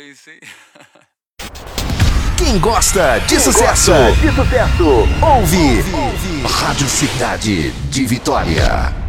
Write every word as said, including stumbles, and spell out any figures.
isso, hein? Quem gosta de Quem sucesso, gosta de sucesso, ouve, ouve Rádio Cidade de Vitória.